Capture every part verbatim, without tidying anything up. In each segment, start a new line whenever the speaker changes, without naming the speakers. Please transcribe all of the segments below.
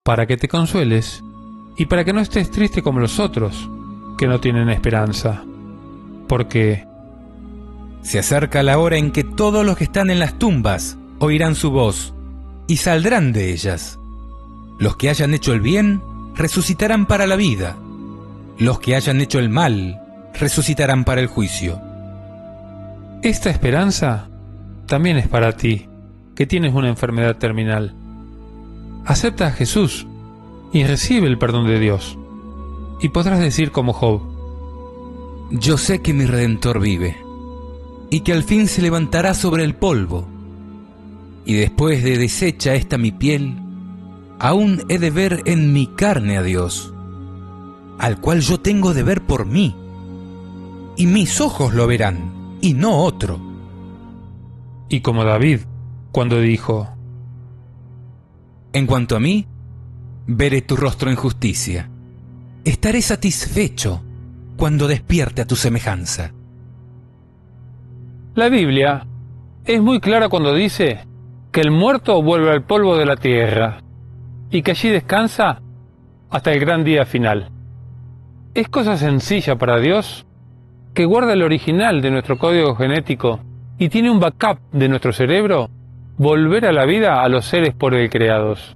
para que te consueles y para que no estés triste como los otros, que no tienen esperanza. Porque
se acerca la hora en que todos los que están en las tumbas oirán su voz y saldrán de ellas. Los que hayan hecho el bien resucitarán para la vida. Los que hayan hecho el mal resucitarán para el juicio.
esta esperanza también es para ti, que tienes una enfermedad terminal. Acepta a Jesús y recibe el perdón de Dios, y podrás decir como Job:
yo sé que mi Redentor vive, y que al fin se levantará sobre el polvo, y después de deshecha esta mi piel, aún he de ver en mi carne a Dios, al cual yo tengo de ver por mí, y mis ojos lo verán, y no otro.
Y como David, cuando dijo:
en cuanto a mí, veré tu rostro en justicia. Estaré satisfecho cuando despierte a tu semejanza.
La Biblia es muy clara cuando dice que el muerto vuelve al polvo de la tierra y que allí descansa hasta el gran día final. Es cosa sencilla para Dios, que guarda el original de nuestro código genético y tiene un backup de nuestro cerebro, volver a la vida a los seres por él creados.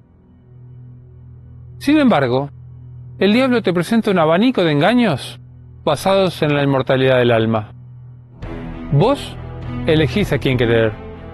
Sin embargo, el diablo te presenta un abanico de engaños basados en la inmortalidad del alma. Vos elegís a quién creer.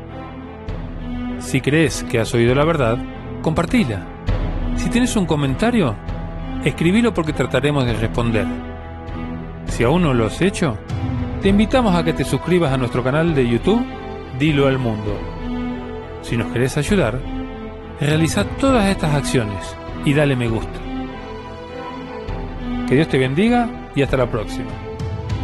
Si crees que has oído la verdad, compartila. Si tienes un comentario, escribilo porque trataremos de responder. Si aún no lo has hecho, te invitamos a que te suscribas a nuestro canal de YouTube, Dilo al Mundo. Si nos querés ayudar, realiza todas estas acciones y dale me gusta. Que Dios te bendiga y hasta la próxima.